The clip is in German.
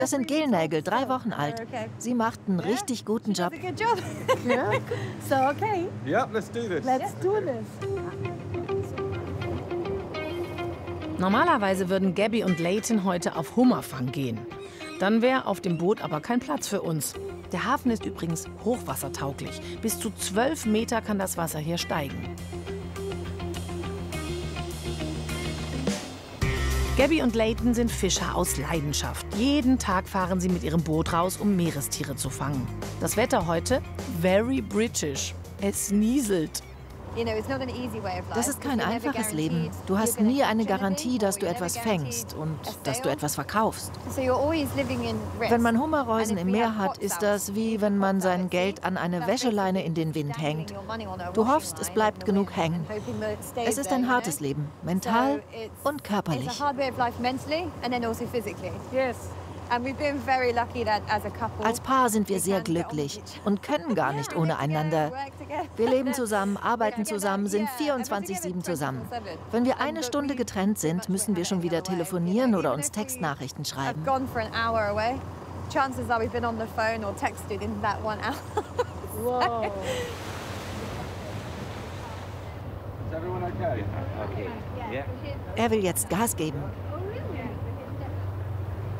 Das sind Gelnägel, 3 Wochen alt. Sie macht einen richtig guten Job. Yeah. So, okay. Yep, let's do this. Let's do this. Normalerweise würden Gabby und Layton heute auf Hummerfang gehen. Dann wäre auf dem Boot aber kein Platz für uns. Der Hafen ist übrigens hochwassertauglich. Bis zu 12 Meter kann das Wasser hier steigen. Gabby und Layton sind Fischer aus Leidenschaft. Jeden Tag fahren sie mit ihrem Boot raus, um Meerestiere zu fangen. Das Wetter heute? Very British. Es nieselt. Das ist kein einfaches Leben. Du hast nie eine Garantie, dass du etwas fängst und dass du etwas verkaufst. Wenn man Hummerreusen im Meer hat, ist das wie wenn man sein Geld an eine Wäscheleine in den Wind hängt. Du hoffst, es bleibt genug hängen. Es ist ein hartes Leben, mental und körperlich. Yes. Als Paar sind wir sehr glücklich und können gar nicht ohne einander. Wir leben zusammen, arbeiten zusammen, sind 24/7 zusammen. Wenn wir eine Stunde getrennt sind, müssen wir schon wieder telefonieren oder uns Textnachrichten schreiben. Wow. Is everyone okay? Okay. Yeah. Er will jetzt Gas geben.